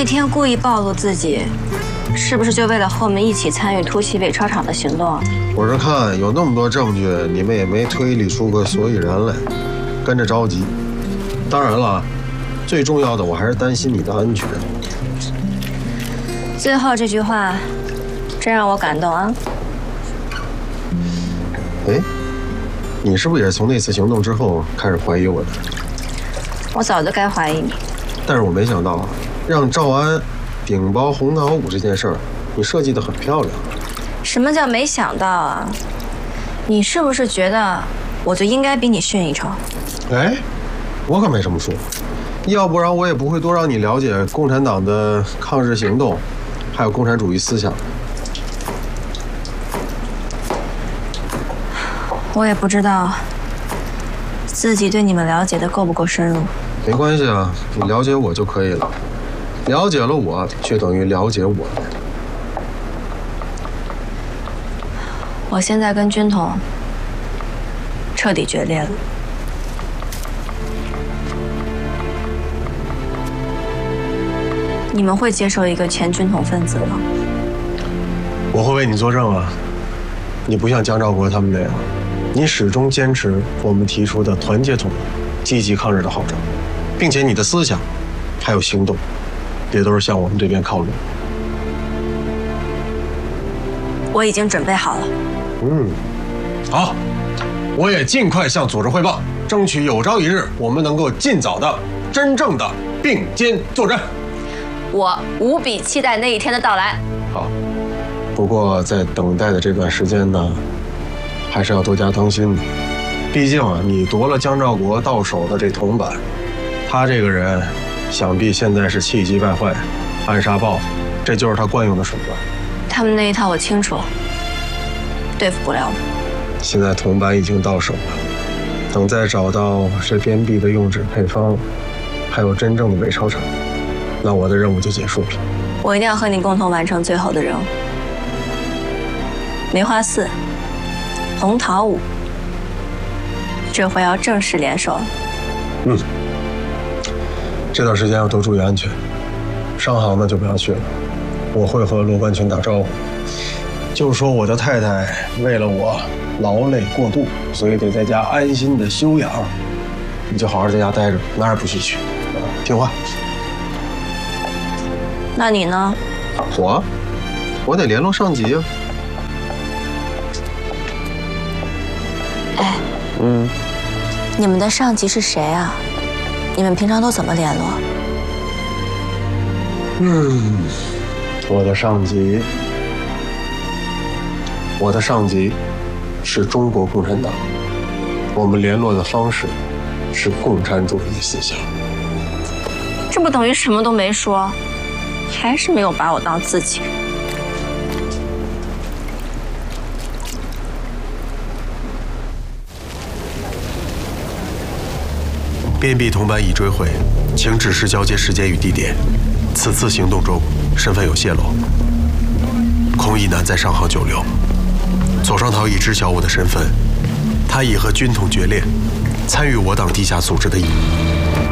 那天故意暴露自己，是不是就为了和我们一起参与突袭伪钞厂的行动？ 我是看有那么多证据，你们也没推理出个所以然来，跟着着急。当然了，最重要的我还是担心你的安全。 最后这句话，真让我感动啊！ 哎，你是不是也是从那次行动之后开始怀疑我的？ 我早就该怀疑你。 但是我没想到啊，让赵安顶包洪桃武这件事儿，你设计得很漂亮。 什么叫没想到啊？你是不是觉得我就应该比你逊一筹？ 哎，我可没这么说，要不然我也不会多让你了解共产党的抗日行动，还有共产主义思想。 我也不知道自己对你们了解的够不够深入。 没关系啊，你了解我就可以了。了解了我，就等于了解我。 我现在跟军统彻底决裂了。你们会接受一个前军统分子吗？ 我会为你作证啊！你不像江兆国他们那样，你始终坚持我们提出的团结统一、积极抗日的号召，并且你的思想还有行动，也都是向我们这边靠拢。 我已经准备好了。 好，我也尽快向组织汇报，争取有朝一日我们能够尽早的、真正的并肩作战。 我无比期待那一天的到来。 好，不过在等待的这段时间呢，还是要多加当心的。毕竟啊，你夺了江兆国到手的这铜板，他这个人想必现在是气急败坏，暗杀报复，这就是他惯用的手段。 他们那一套我清楚，对付不了我。 现在铜板已经到手了，等再找到这边壁的用纸配方，还有真正的伪钞厂，那我的任务就结束了。 我一定要和你共同完成最后的任务。梅花四、洪桃武，这回要正式联手了。 这段时间要多注意安全，商行呢就不要去了，我会和罗冠群打招呼，就说我的太太为了我劳累过度，所以得在家安心的休养，你就好好在家待着，哪儿也不许去，听话。 那你呢？我得联络上级啊。哎，你们的上级是谁啊？你们平常都怎么联络？ 我的上级是中国共产党，我们联络的方式是共产主义思想。 这不等于什么都没说，还是没有把我当自己人。 边壁铜板已追回，请指示交接时间与地点。此次行动中，身份有泄露。孔乙南在上行久留，左双桃已知晓我的身份，他已和军统决裂，参与我党地下组织的意义。